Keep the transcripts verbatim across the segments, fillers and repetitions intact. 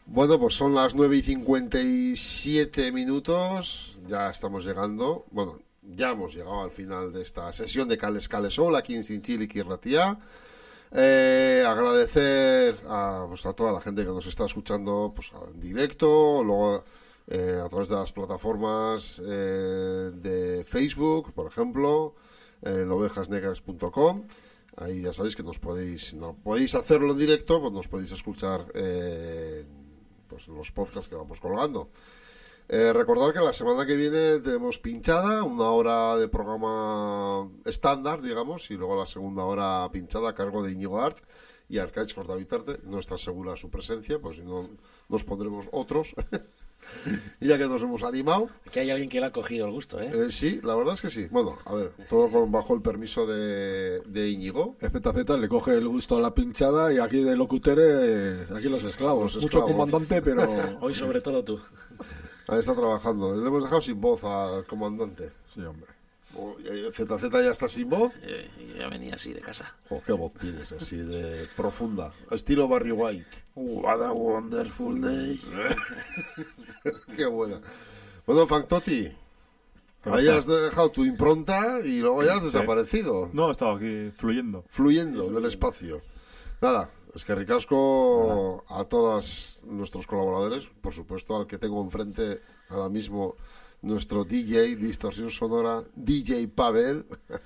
Bueno, pues son las nueve y cincuenta y siete minutos, ya estamos llegando, bueno, ya hemos llegado al final de esta sesión de Cales Cales Sol aquí en Zintzilik y Ratia. Eh, agradecer a, pues, a toda la gente que nos está escuchando pues, en directo, luego eh, a través de las plataformas eh, de Facebook, por ejemplo, en ovejas negras punto com. Ahí ya sabéis que nos podéis, no podéis hacerlo en directo, pues nos podéis escuchar eh, pues los podcasts que vamos colgando. Eh, recordad que la semana que viene tenemos pinchada, una hora de programa estándar, digamos, y luego la segunda hora pinchada a cargo de Íñigo Art y Arcaich Cortavitarte. No está segura su presencia, pues si no nos pondremos otros. Y ya que nos hemos animado. Aquí hay alguien que le ha cogido el gusto, ¿eh? eh sí, la verdad es que sí. Bueno, a ver, todo con, bajo el permiso de, de Íñigo. Z Z le coge el gusto a la pinchada y aquí de locuteres, aquí sí, los esclavos. Los Mucho esclavos. comandante, pero... Hoy sobre todo tú. Ahí está trabajando. Le hemos dejado sin voz al comandante. Sí, hombre. Oh, Z Z ya está sin voz. Eh, ya venía así de casa. Oh, qué voz tienes, así de profunda. Estilo Barry White. What a wonderful day. Qué buena. Bueno, Fantoti, hayas dejado tu impronta y luego ya has Sí. desaparecido. No, estaba aquí fluyendo. Fluyendo en el espacio. Nada, es que ricasco a todos nuestros colaboradores, por supuesto al que tengo enfrente ahora mismo, nuestro D J, distorsión sonora, D J Pavel.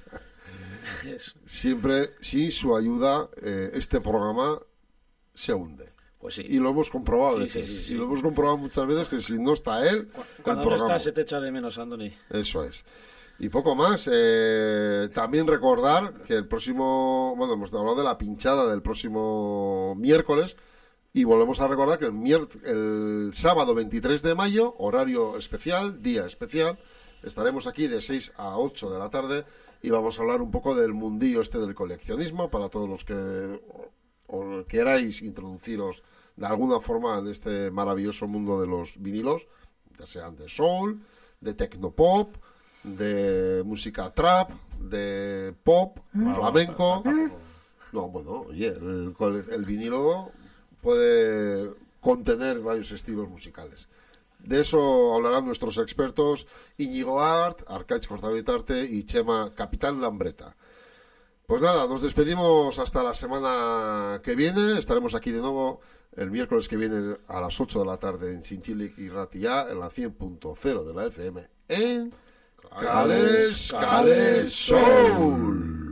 Siempre, sin su ayuda, eh, este programa se hunde. Pues sí. Y lo hemos comprobado a Sí, veces. sí, sí, sí. Y lo hemos comprobado muchas veces que si no está él, Cuando el no programa. estás se te echa de menos, Andoni. Eso es. Y poco más. Eh, también recordar que el próximo... Bueno, hemos hablado de la pinchada del próximo miércoles. Y volvemos a recordar que el, mier- el sábado veintitrés de mayo, horario especial, día especial, estaremos aquí de seis a ocho de la tarde y vamos a hablar un poco del mundillo este del coleccionismo para todos los que o, o queráis introduciros de alguna forma en este maravilloso mundo de los vinilos, ya sean de soul, de tecnopop, de música trap, de pop, flamenco. No, bueno, oye, el, el vinilo puede contener varios estilos musicales. De eso hablarán nuestros expertos Íñigo Art, Arcaich Cortavitarte y Chema Capitán Lambreta. Pues nada, nos despedimos hasta la semana que viene. Estaremos aquí de nuevo el miércoles que viene a las ocho de la tarde en Zintzilik y Ratia, en la cien punto cero de la F M, en Cales Cales Soul.